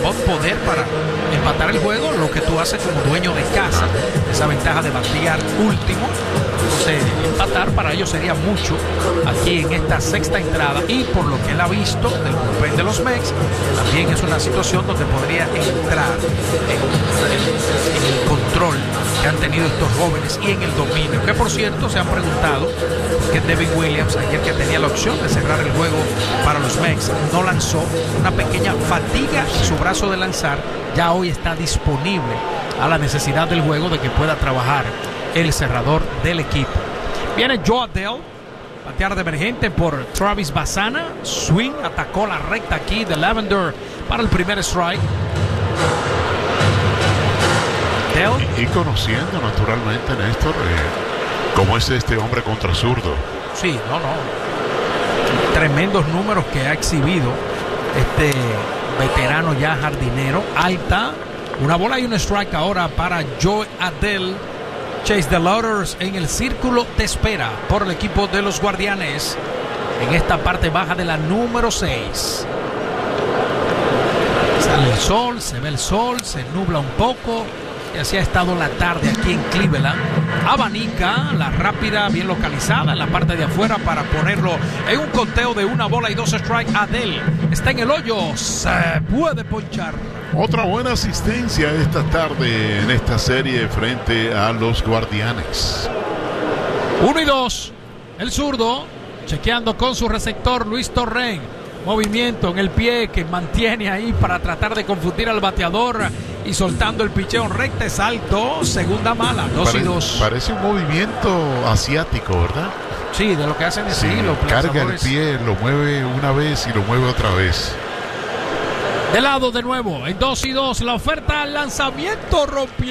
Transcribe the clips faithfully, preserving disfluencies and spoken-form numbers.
poder para empatar el juego, lo que tú haces como dueño de casa, esa ventaja de batear último. Entonces, empatar para ellos sería mucho aquí en esta sexta entrada, y por lo que él ha visto del bullpen de los Mets, también es una situación donde podría entrar en, en, en el control que han tenido estos jóvenes y en el dominio, que por cierto se han preguntado que Devin Williams, ayer que tenía la opción de cerrar el juego para los Mets, no lanzó, una pequeña fatiga en su brazo de lanzar, ya hoy está disponible a la necesidad del juego de que pueda trabajar el cerrador del equipo. Viene Joe Adell, batear de emergente por Travis Bassana. Swing, atacó la recta aquí de Lavender para el primer strike. Adell. Y, y conociendo naturalmente, Néstor, eh, cómo es este hombre contra zurdo. Sí, no, no. Tremendos números que ha exhibido este veterano ya jardinero. Alta, una bola y un strike ahora para Joe Adell. Chase DeLauter en el círculo de espera por el equipo de los Guardianes en esta parte baja de la número seis. Sale el sol, se ve el sol, se nubla un poco, y así ha estado la tarde aquí en Cleveland. Abanica la rápida, bien localizada en la parte de afuera para ponerlo en un conteo de una bola y dos strikes. Adell está en el hoyo, se puede ponchar. Otra buena asistencia esta tarde en esta serie frente a los Guardianes. Uno y dos. El zurdo chequeando con su receptor Luis Torren. Movimiento en el pie que mantiene ahí para tratar de confundir al bateador y soltando el picheo en recta, es alto, segunda mala, dos Pare, y dos. Parece un movimiento asiático, ¿verdad? Sí, de lo que hacen es sí, sí, los carga el pie, lo mueve una vez y lo mueve otra vez. De lado de nuevo, en dos y dos, la oferta al lanzamiento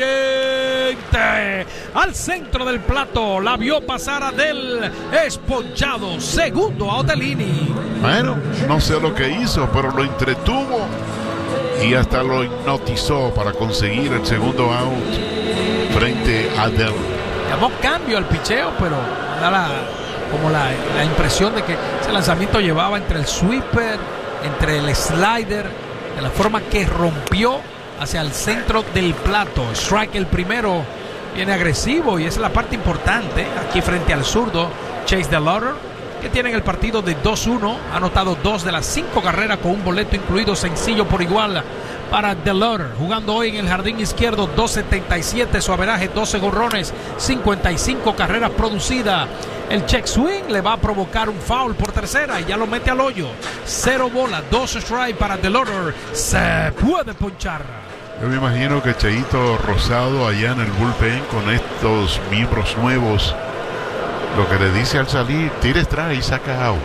rompiente al centro del plato, la vio pasar Adell, es ponchado, segundo a Ottolini. Bueno, no sé lo que hizo, pero lo entretuvo y hasta lo hipnotizó para conseguir el segundo out frente a Adell. Llamó cambio al picheo, pero da la, como la, la impresión de que ese lanzamiento llevaba entre el sweeper, entre el slider, de la forma que rompió hacia el centro del plato. Strike el primero, viene agresivo, y esa es la parte importante aquí frente al zurdo Chase DeLauter, que tiene en el partido de dos uno, ha anotado dos de las cinco carreras con un boleto incluido, sencillo por igual para DeLauter, jugando hoy en el jardín izquierdo, dos setenta y siete su averaje, doce jonrones, cincuenta y cinco carreras producidas. El check swing le va a provocar un foul por tercera y ya lo mete al hoyo. Cero bola, dos strike para DeLauter, se puede ponchar. Yo me imagino que Cheito Rosado allá en el bullpen con estos miembros nuevos, lo que le dice al salir, tira strike y saca out.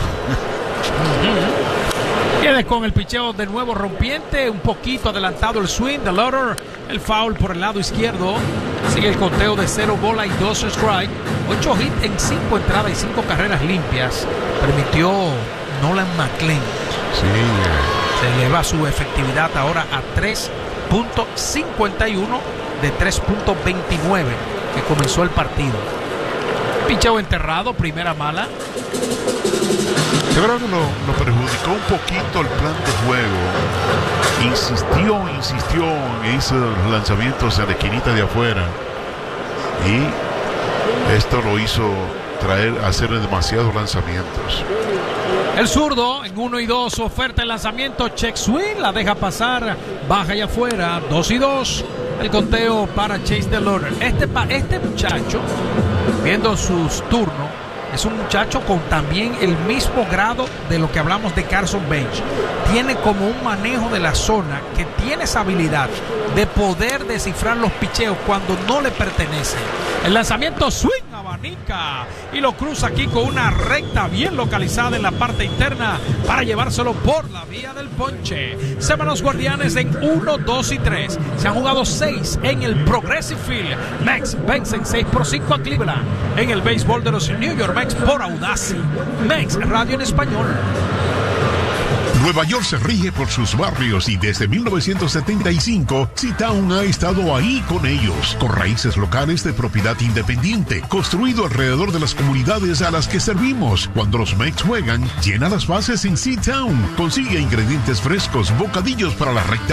Viene con el picheo de nuevo rompiente, un poquito adelantado el swing de DeLauter, el foul por el lado izquierdo. Sigue el conteo de cero bola y dos strike. Ocho hits en cinco entradas y cinco carreras limpias. Permitió Nolan McLean. Sí. Se eleva su efectividad ahora a tres punto cincuenta y uno de tres punto veintinueve que comenzó el partido. Picheo enterrado, primera mala. Yo creo que lo, lo perjudicó un poquito el plan de juego. Insistió, insistió en esos lanzamientos en la esquinita de afuera. Y esto lo hizo traer, hacer demasiados lanzamientos. El zurdo en uno y dos, oferta el lanzamiento, check swing, la deja pasar, baja y afuera, dos y dos. El conteo para Chase DeLauter. Este, este muchacho, viendo sus turnos, es un muchacho con también el mismo grado de lo que hablamos de Carson Bench. Tiene como un manejo de la zona, que tiene esa habilidad de poder descifrar los picheos cuando no le pertenecen. El lanzamiento swing, abanica y lo cruza aquí con una recta bien localizada en la parte interna para llevárselo por la vía del ponche. Se van los Guardianes en uno, dos y tres. Se han jugado seis en el Progressive Field. Mets vencen seis por cinco a Cleveland en el béisbol de los New York Mets por Audacy. Mets Radio en español. Nueva York se rige por sus barrios y desde mil novecientos setenta y cinco, C-Town ha estado ahí con ellos, con raíces locales de propiedad independiente, construido alrededor de las comunidades a las que servimos. Cuando los Mets juegan, llena las bases en C-Town. Consigue ingredientes frescos, bocadillos para la recta